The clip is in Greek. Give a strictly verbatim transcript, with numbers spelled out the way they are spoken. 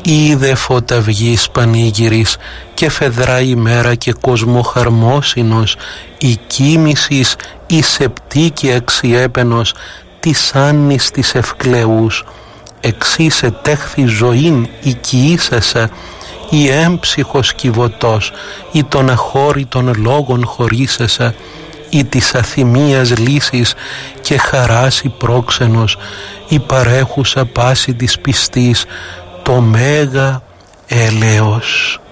είδε φωταυγής πανήγυρης και φεδρά ημέρα και κοσμοχαρμόσυνος, η κοίμησης η σεπτή και αξιέπαινος της άννης της ευκλεούς, εξίσε τέχθη ζωήν οικιήσασα, η έμψυχος κυβωτός, ή των αχώρητων λόγων χωρίσασα, ή της αθυμίας λύσης και χαράς η πρόξενος, η παρέχουσα πάση της πιστής, το μέγα έλεος.